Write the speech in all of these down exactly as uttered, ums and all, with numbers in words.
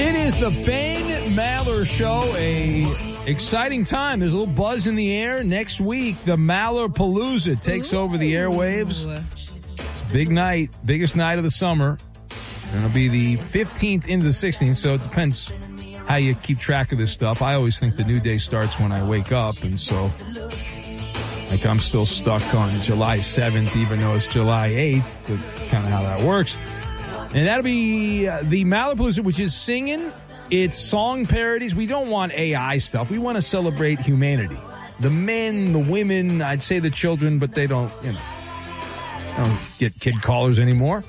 It is the Ben Maller Show, a exciting time. There's a little buzz in the air. Next week, the Mallerpalooza takes Ooh. over the airwaves. It's a big night, biggest night of the summer. And it'll be the fifteenth into the sixteenth, so it depends how you keep track of this stuff. I always think the new day starts when I wake up, and so like I'm still stuck on July seventh, even though it's July eighth. That's kind of how that works. And that'll be uh, the Mallerpalooza, which is singing. It's song parodies. We don't want A I stuff. We want to celebrate humanity. The men, the women, I'd say the children, but they don't, you know, don't get kid callers anymore.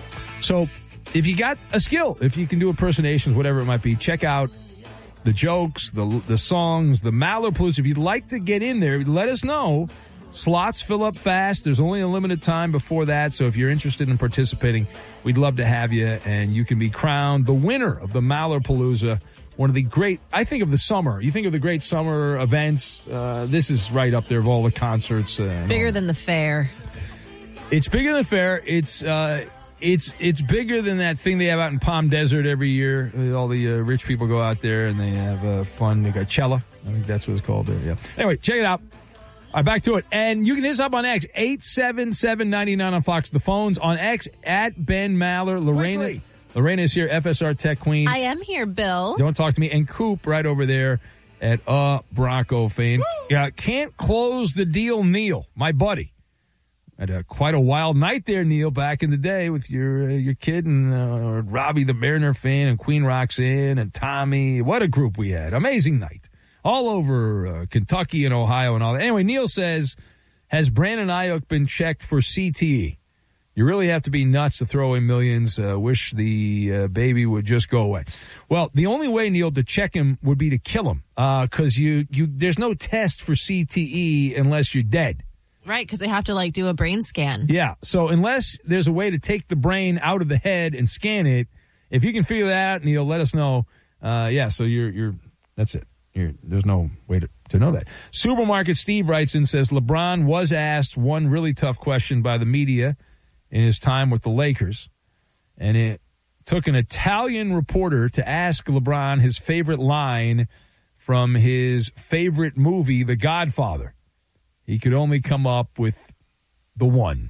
So if you got a skill, if you can do impersonations, whatever it might be, check out the jokes, the the songs, the Mallerpalooza. If you'd like to get in there, let us know. Slots fill up fast. There's only a limited time before that. So if you're interested in participating, we'd love to have you. And you can be crowned the winner of the Mallerpalooza, one of the great, I think of the summer. You think of the great summer events. Uh, this is right up there of all the concerts. Uh, bigger than the fair. It's bigger than the fair. It's, uh, it's, it's bigger than that thing they have out in Palm Desert every year. All the uh, rich people go out there and they have uh, fun. They got Cella. I think that's what it's called there. Yeah. Anyway, check it out. All right, back to it. And you can hit us up on X, eight seven seven, nine nine on Fox. The phone's on X, at Ben Maller. Lorena Quickly. Lorena is here, F S R Tech Queen. I am here, Bill. Don't talk to me. And Coop right over there at uh, Bronco fan. Yeah, can't close the deal, Neil, my buddy. Had a, quite a wild night there, Neil, back in the day with your uh, your kid and uh, Robbie the Mariner fan and Queen Roxanne and Tommy. What a group we had. Amazing night. All over uh, Kentucky and Ohio and all that. Anyway, Neil says, has Brandon Ayuk been checked for C T E? You really have to be nuts to throw away millions. Uh, wish the uh, baby would just go away. Well, the only way, Neil, to check him would be to kill him because uh, you, you, there's no test for C T E unless you're dead. Right, because they have to, like, do a brain scan. Yeah, so unless there's a way to take the brain out of the head and scan it, if you can figure that out, Neil, let us know. Uh, yeah, so you're you're that's it. You're, there's no way to, to know that. Supermarket Steve writes in, says, LeBron was asked one really tough question by the media in his time with the Lakers, and it took an Italian reporter to ask LeBron his favorite line from his favorite movie, The Godfather. He could only come up with the one.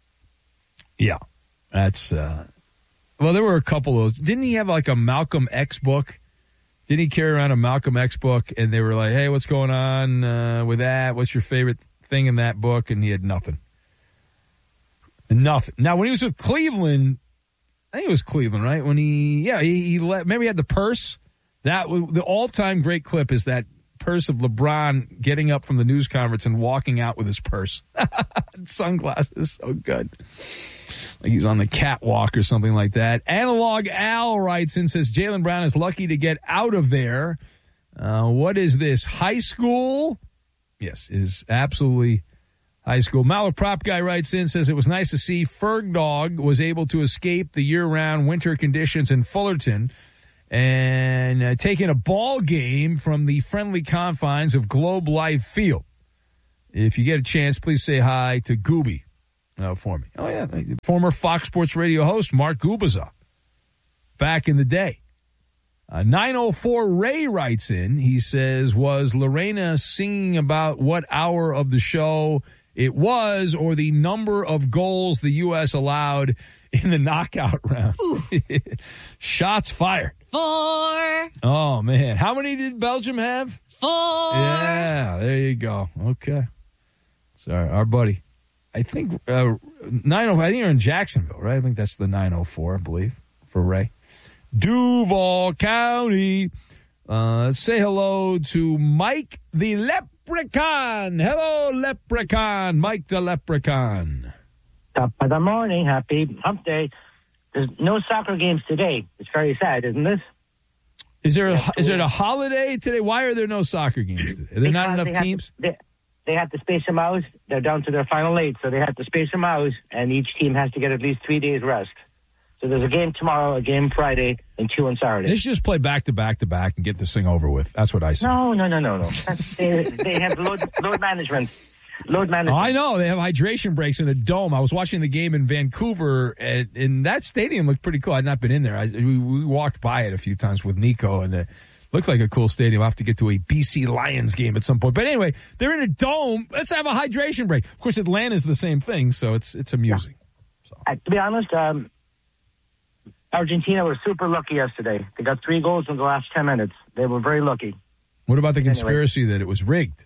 Yeah, that's, uh, well, there were a couple of those. Didn't he have like a Malcolm X book? Didn't he carry around a Malcolm X book, and they were like, hey, what's going on uh, with that? What's your favorite thing in that book? And he had nothing. Nothing. Now, when he was with Cleveland, I think it was Cleveland, right? When he, yeah, he, he let, maybe he had the purse. That the all-time great clip is that purse of LeBron getting up from the news conference and walking out with his purse. Sunglasses, so good. Like he's on the catwalk or something like that. Analog Al writes in, says, Jaylen Brown is lucky to get out of there. Uh, what is this, high school? Yes, it is absolutely high school. Maller Prop Guy writes in, says, it was nice to see Ferg Dog was able to escape the year-round winter conditions in Fullerton and uh, taking a ball game from the friendly confines of Globe Life Field. If you get a chance, please say hi to Gooby uh, for me. Oh, yeah. Former Fox Sports Radio host Mark Gubaza back in the day. Uh, nine oh four Ray writes in. He says, was Lorena singing about what hour of the show it was or the number of goals the U S allowed in the knockout round? Shots fired. Four. Oh, man. How many did Belgium have? Four. Yeah, there you go. Okay. Sorry, our buddy. I think uh, nine oh. I think you're in Jacksonville, right? I think that's the nine oh four, I believe, for Ray. Duval County. Uh, say hello to Mike the Leprechaun. Hello, Leprechaun. Mike the Leprechaun. Top of the morning. Happy hump day. There's no soccer games today. It's very sad, isn't it? Is there a, is there a holiday today? Why are there no soccer games today? Are there not enough they teams? To, they, they have to space them out. They're down to their final eight, so they have to space them out, and each team has to get at least three days rest. So there's a game tomorrow, a game Friday, and two on Saturday. They should just play back to back to back and get this thing over with. That's what I say. No, no, no, no, no. That's, they, they have load, load management. load management. Oh, I know. They have hydration breaks in a dome. I was watching the game in Vancouver, and, and that stadium looked pretty cool. I'd not been in there. I, we, we walked by it a few times with Nico, and it looked like a cool stadium. I'll have to get to a B C Lions game at some point. But anyway, they're in a dome. Let's have a hydration break. Of course, Atlanta's the same thing, so it's it's amusing. Yeah. So. Uh, to be honest, um, Argentina was super lucky yesterday. They got three goals in the last ten minutes. They were very lucky. What about the Anyway. conspiracy that it was rigged?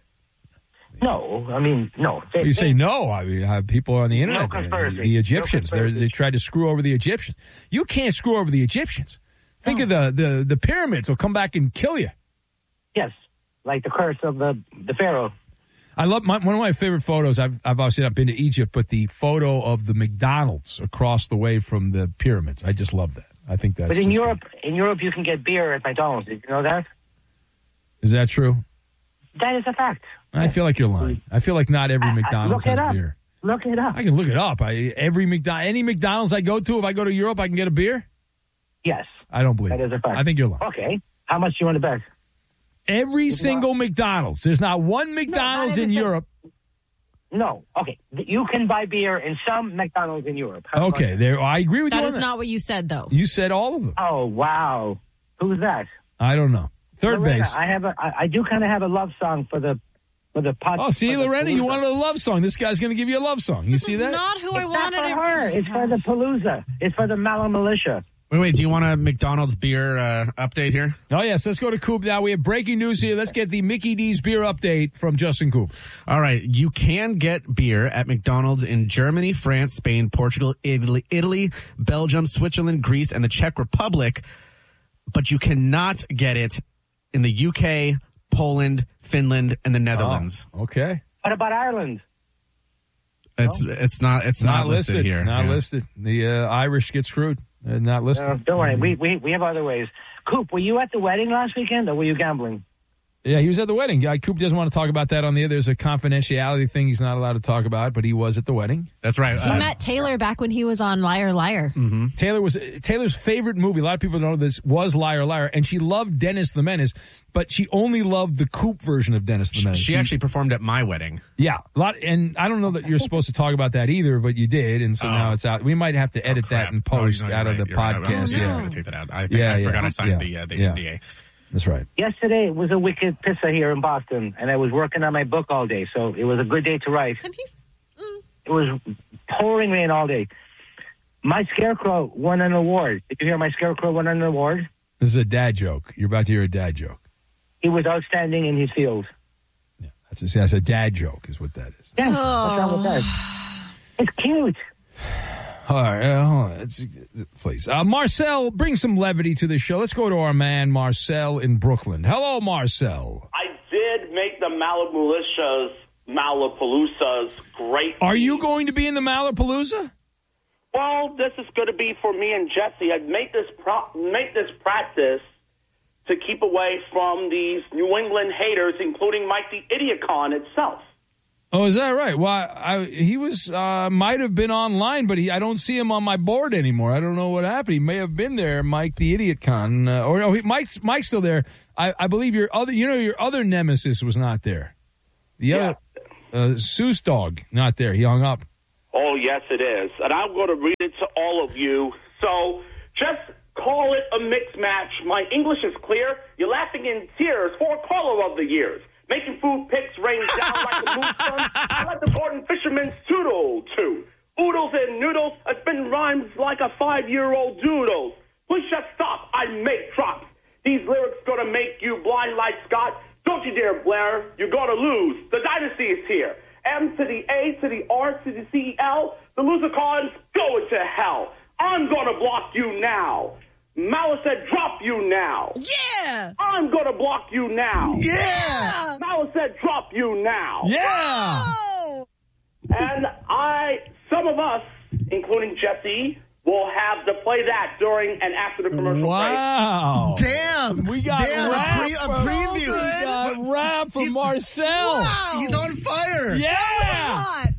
No, I mean, no. They, You they, say no. I mean, I have people on the internet. No conspiracy. The Egyptians. No They're conspiracy. they tried to screw over the Egyptians. You can't screw over the Egyptians. Think No. of the, the, the pyramids will come back and kill you. Yes, like the curse of the, the Pharaoh. I love my, one of my favorite photos. I've, I've obviously not been to Egypt, but the photo of the McDonald's across the way from the pyramids. I just love that. I think that's. But in just Europe, in Europe, you can get beer at McDonald's. Did you know that? Is that true? That is a fact. I feel like you're lying. I feel like not every I- I- McDonald's look it has up. beer. Look it up. I can look it up. I every McDonald, any McDonald's I go to, if I go to Europe, I can get a beer. Yes, I don't believe that it. is a fact. I think you're lying. Okay, how much do you want to bet? Every single McDonald's. There's not one McDonald's in every single- Europe. No. Okay, you can buy beer in some McDonald's in Europe. How about Okay, that? there. I agree with That you. is on not what you said, though. You said all of them. Oh wow, who's that? I don't know. Third Lorena, base. I have a. I, I do kind of have a love song for the for the pod. Oh, see, for the Lorena, you Palooza. wanted a love song. This guy's going to give you a love song. You This see is that? not who I It's wanted not it for her. It's for the Palooza. It's for the Mallow Militia. Wait, wait. Do you want a McDonald's beer uh, update here? Oh, yes. Let's go to Coop now. We have breaking news here. Let's get the Mickey D's beer update from Justin Coop. All right. You can get beer at McDonald's in Germany, France, Spain, Portugal, Italy, Italy, Belgium, Switzerland, Greece, and the Czech Republic. But you cannot get it in the U K, Poland, Finland, and the Netherlands. Oh, okay. What about Ireland? It's it's not it's not, Not listed, listed here. Not Yeah. listed. The uh, Irish get screwed. Uh, not listed. Uh, don't worry. We, we we have other ways. Coop, were you at the wedding last weekend, or were you gambling? Yeah, he was at the wedding. Yeah, Coop doesn't want to talk about that on the air. There's a confidentiality thing he's not allowed to talk about, but he was at the wedding. That's right. He Uh, met Taylor back when he was on Liar Liar. Taylor was Taylor's favorite movie. A lot of people don't know this was Liar Liar, and she loved Dennis the Menace, but she only loved the Coop version of Dennis the Menace. she actually performed at my wedding. yeah, a lot. And I don't know that you're supposed to talk about that either, but you did, and so Oh. now it's out. We might have to edit that Crap. and post No, you're out of right. the You're right. podcast. I'm Yeah, going to take that out. I, think Yeah, I yeah. forgot I signed Yeah. the uh, the Yeah. N D A. that's right. Yesterday was a wicked pissa here in Boston, and I was working on my book all day, so it was a good day to write. And he's, It was pouring rain all day. My Scarecrow won an award. Did you hear my Scarecrow won an award? This is a dad joke. You're about to hear a dad joke. He was outstanding in his field. Yeah, that's a, that's a dad joke, is what that is. Yeah, what's wrong with that? It's cute. All right, uh, hold on. It's, please. Uh, Marcel, bring some levity to the show. Let's go to our man, Marcel in Brooklyn. Hello, Marcel. I did make the Malapaloozas, Malapaloozas great. Are you going to be in the Malapalooza? Well, this is going to be for me and Jesse. I'd make this pro- make this practice to keep away from these New England haters, including Mike the Idiocon itself. Oh, is that right? Well, I, I, he was uh, might have been online, but he, I don't see him on my board anymore. I don't know what happened. He may have been there, Mike the Idiot Con, uh, or no, he, Mike's Mike's still there. I, I believe your other, you know, your other nemesis was not there. The Yeah. other uh, Seuss dog, not there. He hung up. Oh, yes, it is. And I'm going to read it to all of you. So just call it a mixed match. My English is clear. You're laughing in tears for a caller of the years. Making food picks rain down like the moon sun. I like the Gordon Fisherman's toodle, too. Oodles and noodles, I spin rhymes like a five-year-old doodles. Please just stop, I make drops. These lyrics gonna make you blind like Scott. Don't you dare, Blair, you're gonna lose. The dynasty is here. M to the A to the R to the C E L. The loser cons go into hell. I'm gonna block you now. Malice said drop you now. yeah! I'm gonna block you now. Yeah. Malice said drop you now. Yeah. Oh! And I, some of us, including Jesse, will have to play that during and after the commercial break. Wow. Damn. We got Damn, rap a, pre- a from- preview. We got rap from He's- Marcel. He's on fire. Yeah.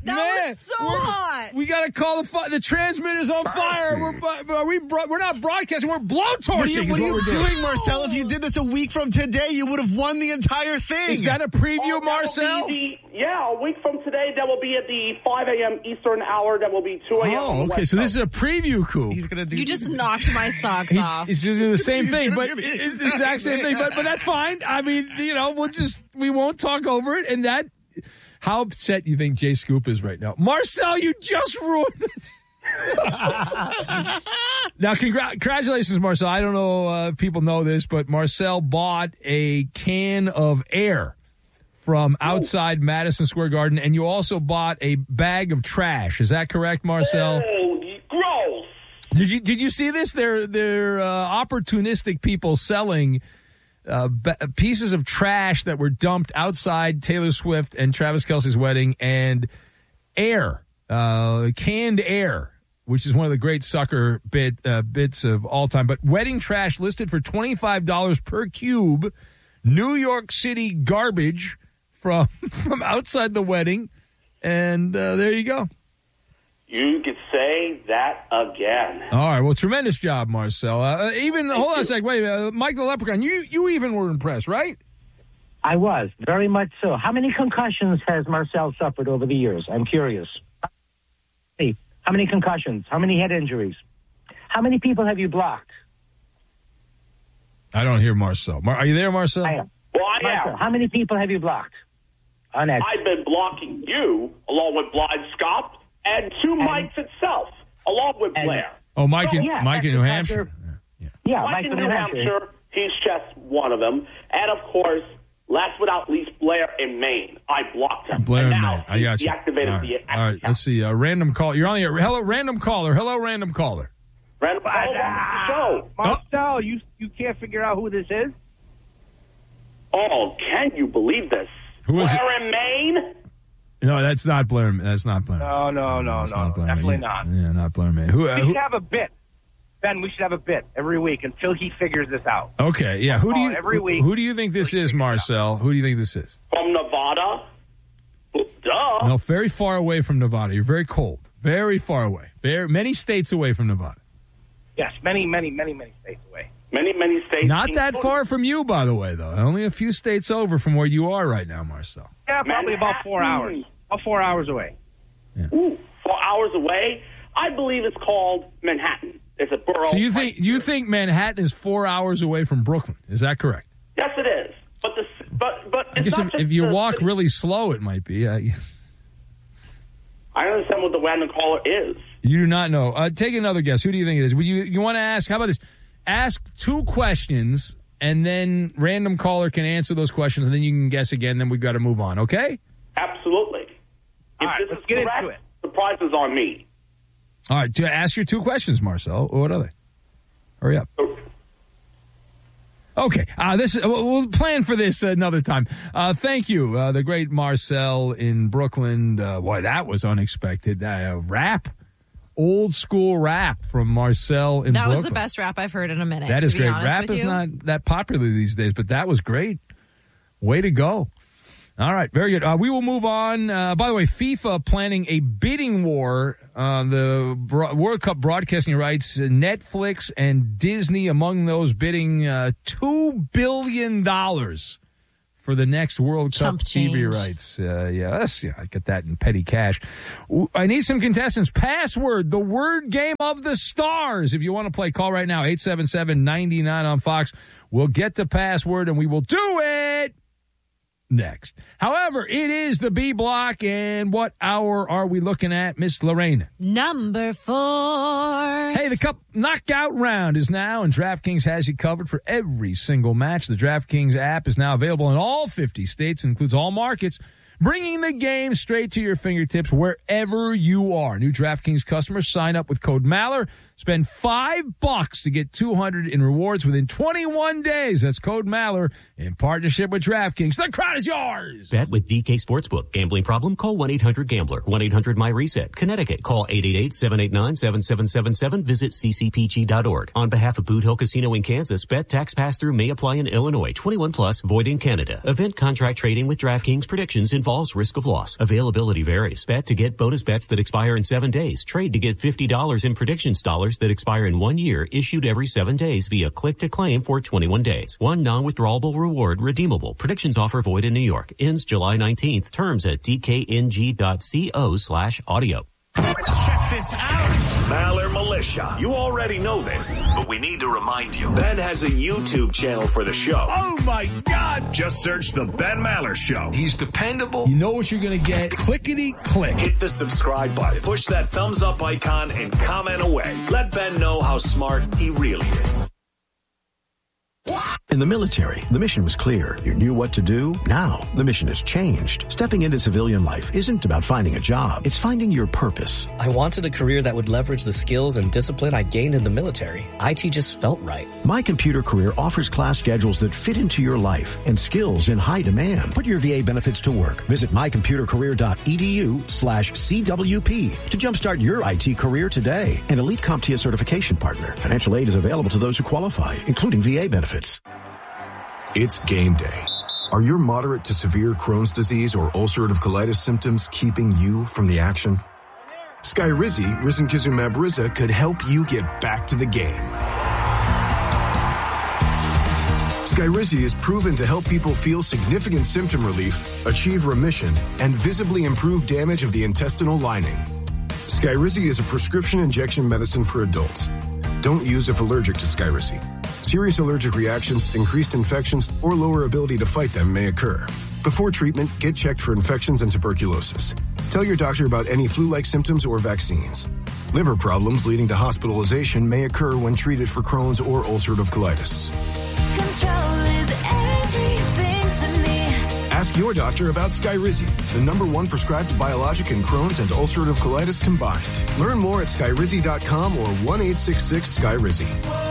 That Man, was so we're- hot. We got to call the fi- the transmitter's on fire. We're bu- are we bro- we're not broadcasting. We're blowtorching. What are you, is what are what you we're doing. doing, Marcel? If you did this a week from today, you would have won the entire thing. Is that a preview, Oh, that will Marcel? be the- yeah, a week from today, that will be at the five a.m. Eastern hour. That will be two a.m. on Oh, the okay. West So this Coast. is a preview coup. He's gonna do. You just knocked my socks off. It's just the same he's thing, gonna but do the it's the exact same thing. But but that's fine. I mean, you know, we'll just we won't talk over it. And that, how upset you think Jay Scoop is right now, Marcel? You just ruined it. Now, congr- congratulations, Marcel. I don't know uh, if people know this, but Marcel bought a can of air from outside Madison Square Garden, and you also bought a bag of trash. Is that correct, Marcel? Oh, gross. Did you did you see this? They're they're uh, opportunistic people selling uh, b- pieces of trash that were dumped outside Taylor Swift and Travis Kelce's wedding, and air, uh, canned air, which is one of the great sucker bit uh, bits of all time. But wedding trash listed for twenty-five dollars per cube. New York City garbage from from outside the wedding, and uh, there you go. You could say that again. All right, well, tremendous job, Marcel. Uh, even Thank hold on you. a sec, wait, uh, Mike the Leprechaun, you you even were impressed, right? I was, very much so. How many concussions has Marcel suffered over the years? I'm curious. Hey, how many concussions? How many head injuries? How many people have you blocked? I don't hear Marcel. Mar- are you there, Marcel? I am. Well, I Marcel, am. how many people have you blocked? On that. I've been blocking you, along with Blind Scott, and two mics itself, along with and- Blair. Oh, Mike in, yeah, Mike in that's New the Hampshire. factor. Yeah. Yeah, Mike Mike in from New Hampshire, he's just one of them. And, of course, last but not least, Blair in Maine. I blocked him. Blair and and now Maine. I got he's you. deactivated All the right, All right, let's see. Uh, random call. You're on the air. Hello, random caller. Hello, random caller. Random call on the show. Marcel, you you can't figure out who this is? Oh, can you believe this? Who is it? Blair in Maine? No, that's not Blair. That's not Blair. No, no, no, That's no, not no, Blair. definitely Yeah, not. Yeah, not Blair, man. Who? Uh, We who should have a bit. Ben, we should have a bit every week until he figures this out. okay, yeah. Who do call you? every week. Who do you think this is, Marcel? Who do you think this is? From Nevada? Duh. No, very far away from Nevada. You're very cold. Very far away. Very many states away from Nevada. Yes, many, many, many, many states away. Many, many states. Not that including far from you, by the way, though. Only a few states over from where you are right now, Marcel. Yeah, probably about four Manhattan. hours. About four hours away. Ooh, four hours away? I believe it's called Manhattan. It's a borough. So you think you think Manhattan is four hours away from Brooklyn? Is that correct? Yes, it is. But the but but I it's guess not if, just if you the walk city. really slow, it might be. I guess. I understand what the random caller is. You do not know. Uh, take another guess. Who do you think it is? Would you you want to ask? How about this? Ask two questions, and then random caller can answer those questions, and then you can guess again. Then we've got to move on. Okay. Absolutely. If All right, this let's is get correct, into it. the prize is on me. All right. To ask your two questions, Marcel. What are they? Hurry up. Okay, uh, this we'll we'll plan for this another time. Uh, thank you, uh, the great Marcel in Brooklyn. Uh, boy, that was unexpected. Uh, rap, old school rap from Marcel in That Brooklyn. was the best rap I've heard in a minute. That is to be great. honest Rap with is you. not that popular these days, but that was great. Way to go. All right, very good. Uh, we will move on. Uh, by the way, FIFA planning a bidding war on the Bro- World Cup broadcasting rights. Netflix and Disney among those bidding uh, two billion dollars for the next World Chump Cup T V change. rights. Uh, yeah, that's, yeah, I get that in petty cash. W- I need some contestants. Password, the word game of the stars. If you want to play, call right now, eight seven seven, nine nine on Fox. We'll get the password and we will do it next. However, it is the B block, and what hour are we looking at, Miss Lorena? Number four. Hey, the Cup knockout round is now, and DraftKings has you covered for every single match. The DraftKings app is now available in all fifty states, includes all markets, bringing the game straight to your fingertips wherever you are. New DraftKings customers sign up with code Maller, Spend five bucks to get two hundred in rewards within twenty-one days. That's code Maller in partnership with DraftKings. The crowd is yours. Bet with D K Sportsbook. Gambling problem? Call one eight hundred gambler. one eight hundred my reset. Connecticut. Call eight eight eight, seven eight nine, seven seven seven seven. Visit c c p g dot org. On behalf of Boot Hill Casino in Kansas, bet tax pass-through may apply in Illinois. twenty-one plus, void in Canada. Event contract trading with DraftKings predictions involves risk of loss. Availability varies. Bet to get bonus bets that expire in seven days. Trade to get fifty dollars in predictions dollars that expire in one year, issued every seven days via click to claim for twenty-one days. One non-withdrawable reward redeemable. Predictions offer void in New York. Ends July nineteenth. Terms at d k n g dot co slash audio. Check this out. Maller Militia. You already know this, but we need to remind you. Ben has a YouTube channel for the show. Oh, my God. Just search The Ben Maller Show. He's dependable. You know what you're going to get. Clickety click. Hit the subscribe button. Push that thumbs up icon and comment away. Let Ben know how smart he really is. In the military, the mission was clear. You knew what to do. Now, the mission has changed. Stepping into civilian life isn't about finding a job. It's finding your purpose. I wanted a career that would leverage the skills and discipline I gained in the military. I T just felt right. My Computer Career offers class schedules that fit into your life and skills in high demand. Put your V A benefits to work. Visit my computer career dot e d u slash c w p to jumpstart your I T career today. An elite CompTIA certification partner. Financial aid is available to those who qualify, including V A benefits. It's game day. Are your moderate to severe Crohn's disease or ulcerative colitis symptoms keeping you from the action? Skyrizi, risankizumab Riza, could help you get back to the game. Skyrizi is proven to help people feel significant symptom relief, achieve remission, and visibly improve damage of the intestinal lining. Skyrizi is a prescription injection medicine for adults. Don't use if allergic to Skyrizi. Serious allergic reactions, increased infections, or lower ability to fight them may occur. Before treatment, get checked for infections and tuberculosis. Tell your doctor about any flu-like symptoms or vaccines. Liver problems leading to hospitalization may occur when treated for Crohn's or ulcerative colitis. Control is everything to me. Ask your doctor about Skyrizi, the number one prescribed biologic in Crohn's and ulcerative colitis combined. Learn more at skyrizi dot com or one eight six six Skyrizi.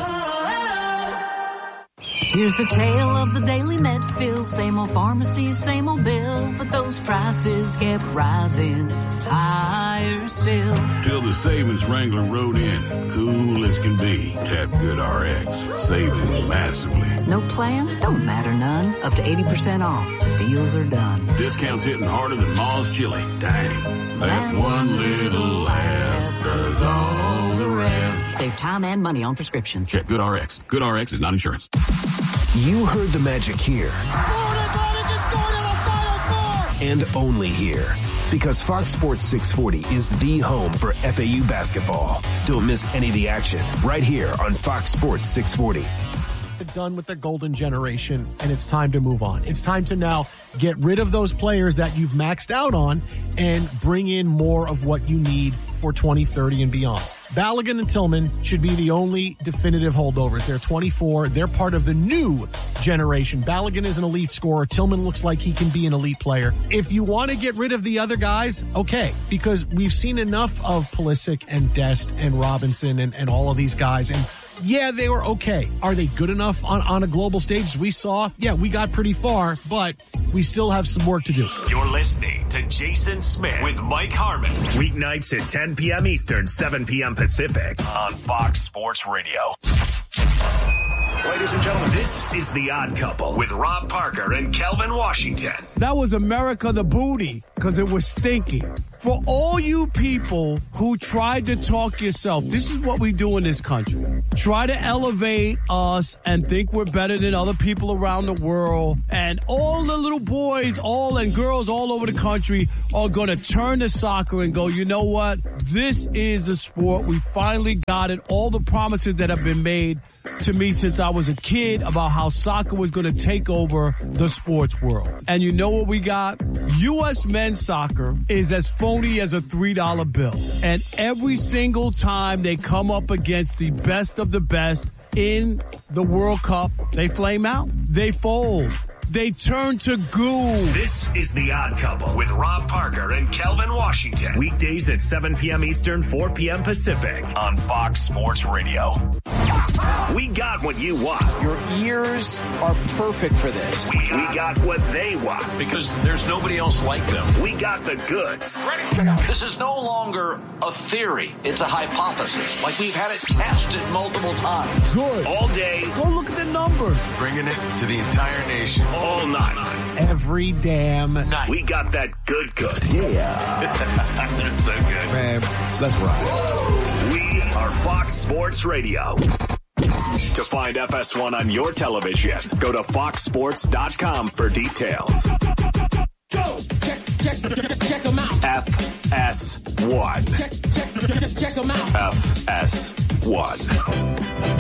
Here's the tale of the daily med fill. Same old pharmacy, same old bill. But those prices kept rising higher still. Till the savings Wrangler rode in. Cool as can be. Tap GoodRx. Saving massively. No plan? Don't matter none. Up to eighty percent off. Deals are done. Discounts hitting harder than Ma's chili. Dang. That one little app does all the rest. Save time and money on prescriptions. Check GoodRx. GoodRx is not insurance. You heard the magic here. Florida Atlantic is going to the Final Four! And only here. Because Fox Sports six forty is the home for F A U basketball. Don't miss any of the action right here on Fox Sports six forty. Done with the golden generation, and it's time to move on. It's time to now get rid of those players that you've maxed out on and bring in more of what you need for twenty thirty and beyond. Balogun and Tillman should be the only definitive holdovers. They're twenty-four. They're part of the new generation. Balogun is an elite scorer. Tillman looks like he can be an elite player. If you want to get rid of the other guys, okay, because we've seen enough of Pulisic and Dest and Robinson and, and all of these guys, and yeah, they were okay. Are they good enough on, on a global stage? We saw, yeah, we got pretty far, but we still have some work to do. You're listening to Jason Smith with Mike Harmon. Weeknights at ten p.m. Eastern, seven p.m. Pacific on Fox Sports Radio. Ladies and gentlemen, this is The Odd Couple with Rob Parker and Kelvin Washington. That was America the Booty, because it was stinky. For all you people who tried to talk yourself, this is what we do in this country. Try to elevate us and think we're better than other people around the world. And all the little boys, all and girls all over the country are going to turn to soccer and go, you know what? This is a sport. We finally got it. All the promises that have been made to me since I was a kid about how soccer was going to take over the sports world. And you know what we got? U S men's soccer is as phony as a three dollar bill. And every single time they come up against the best of the best in the World Cup, they flame out. They fold. they turn to goo. This is The Odd Couple with Rob Parker and Kelvin Washington. Weekdays at seven p.m. Eastern, four p.m. Pacific on Fox Sports Radio. We got what you want. Your ears are perfect for this. We, we got what they want. Because there's nobody else like them. We got the goods. This is no longer a theory. It's a hypothesis. Like we've had it tested multiple times. Good. All day. Go look at the numbers. Bringing it to the entire nation. All night. Every damn night. We got that good good. Yeah. That's so good. Man, let's ride. We are Fox Sports Radio. To find F S one on your television, go to fox sports dot com for details. Go! Check, check, check, check them out. F S one. Check, check, check, check them out. F S one.